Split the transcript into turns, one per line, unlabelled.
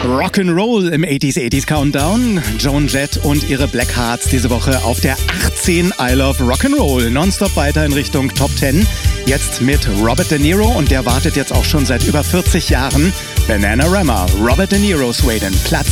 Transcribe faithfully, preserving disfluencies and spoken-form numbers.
Rock'n'Roll im achtziger achtziger Countdown. Joan Jett und ihre Blackhearts diese Woche auf der achtzehn. I Love Rock'n'Roll. Nonstop weiter in Richtung Top zehn. Jetzt mit Robert De Niro und der wartet jetzt auch schon seit über vierzig Jahren. Bananarama, Robert De Niro, Sweden, Platz